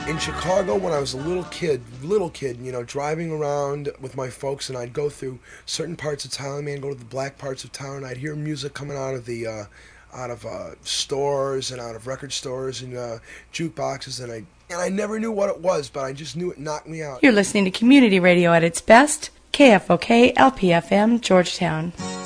In Chicago, when I was a little kid, driving around with my folks, and I'd go through certain parts of town, man, go to the black parts of town, and I'd hear music coming out of the stores and out of record stores and jukeboxes, and I never knew what it was, but I just knew it knocked me out. You're listening to Community Radio at its best, KFOK LPFM, Georgetown.